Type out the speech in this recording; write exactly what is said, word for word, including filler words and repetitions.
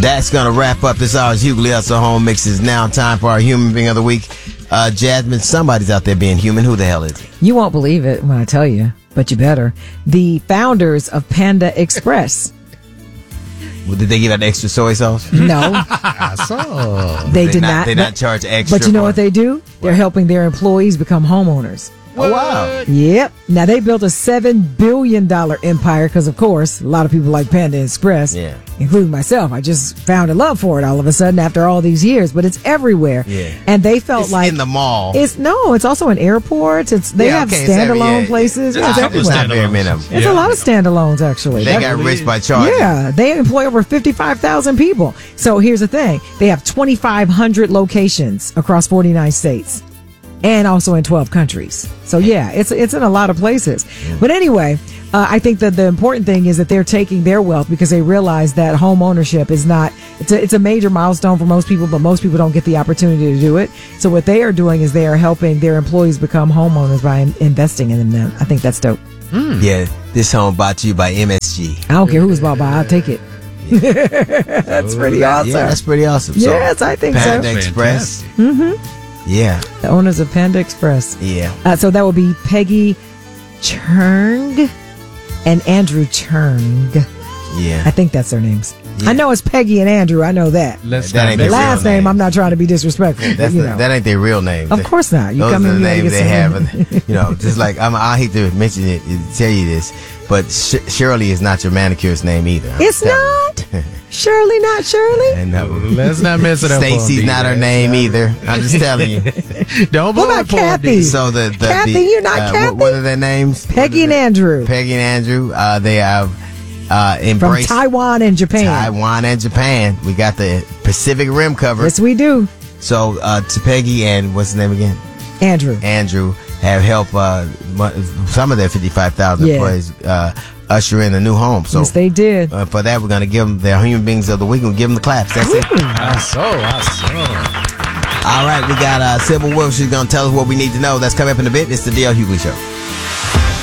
That's going to wrap up this hour's Hughley Hustle Home Mixes. Now time for our Human Being of the Week. Uh, Jasmine, somebody's out there being human. Who the hell is it? You won't believe it when I tell you, but you better. The founders of Panda Express. Well, did they give out extra soy sauce? No. I saw. They, They did not- not. they not charge extra But you know for what it? they do? They're helping their employees become homeowners. Oh, wow. Yep. Now, they built a seven billion dollars empire because, of course, a lot of people like Panda Express, Yeah. including myself. I just found a love for it all of a sudden after all these years, but it's everywhere. Yeah. And they felt It's like in the mall. It's no, it's also in airports. It's they Yeah, have okay, it's every- standalone yeah, places. yeah. Yeah, it's There's everywhere. not very many of them. It's a lot of standalones, actually. They That- got rich by charging. yeah, they employ over fifty-five thousand people. So here's the thing. They have twenty-five hundred locations across forty-nine states and also in twelve countries. So yeah, it's it's in a lot of places. But anyway, uh, I think that the important thing is that they're taking their wealth because they realize that home ownership is not, it's a, it's a major milestone for most people, but most people don't get the opportunity to do it. So what they are doing is they are helping their employees become homeowners by in- investing in them. I think that's dope. Yeah, this home brought to you by M S G. I don't care who's bought by, I'll take it. That's pretty awesome. Yeah, that's pretty awesome. Yes, I think so. Panda Express. Mm-hmm. Yeah, The owners of Panda Express. yeah. Uh, so that would be Peggy Churng and Andrew Churng. Yeah. I think that's their names. Yeah. I know it's Peggy and Andrew. I know that. Let's That not ain't The their mess real last name, name. I'm not trying to be disrespectful. But, That's you the, know. that ain't their real name. Of course not. You Those come are in the here to names get they some- have. You know, just like I'm, I hate to mention it, tell you this, but Sh- Shirley is not your manicurist name either. I'm It's telling not. you. Shirley, not Shirley. And uh, Let's not mess it up. for Stacy's them, not her D-J. name either. I'm just telling you. Don't What blow about it for 'em, Kathy? D J. So the, the Kathy, the, you're not uh, Kathy? What, what are their names? Peggy and Andrew Peggy and Andrew. Uh, they have uh, from embraced Taiwan and Japan. Taiwan and Japan. We got the Pacific Rim covered. Yes, we do. So uh, to Peggy and what's his name again? Andrew. Andrew have helped uh, mu- some of their fifty-five thousand Yeah. employees uh, usher in a new home. So Yes, they did. uh, for that, we're going to give them their Human Beings of the Week and give them the claps. That's it. I saw. I saw. All right, we got uh, Sybil Wolf. She's going to tell us what we need to know. That's coming up in a bit. It's the D L Hughley Show.